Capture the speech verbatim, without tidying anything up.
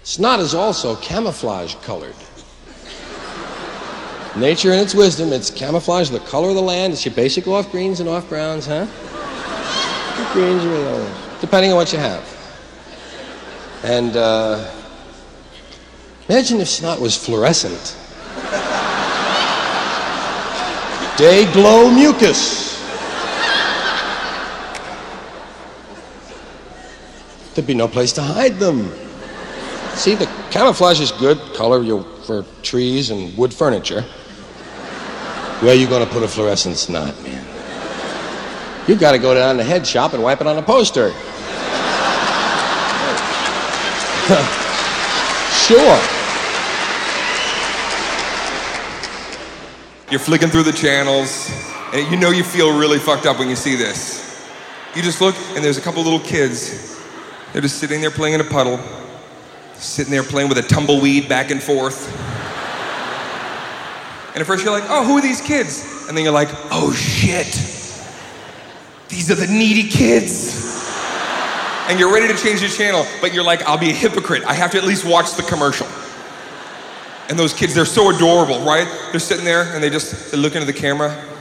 Snot is also camouflage colored. Nature in its wisdom, it's camouflage the color of the land. It's your basic off greens and off browns, huh? Your greens or yellows, depending on what you have. And uh, imagine if snot was fluorescent. Day glow mucus. There'd be no place to hide them. See, the camouflage is good color for trees and wood furniture. Where are you going to put a fluorescent snot, man? You've got to go down to the head shop and wipe it on a poster. Sure. You're flicking through the channels, and you know you feel really fucked up when you see this. You just look, and there's a couple little kids. They're just sitting there playing in a puddle, sitting there playing with a tumbleweed back and forth. And at first you're like, oh, who are these kids? And then you're like, oh shit, these are the needy kids. And you're ready to change the channel, but you're like, I'll be a hypocrite. I have to at least watch the commercial. And those kids, they're so adorable, right? They're sitting there and they just, they look into the camera